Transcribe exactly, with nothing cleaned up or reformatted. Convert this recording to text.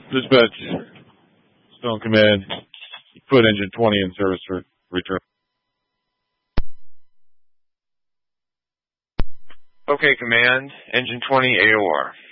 Dispatch, Stone Command, put engine twenty in service for return. Okay, Command, engine twenty A O R.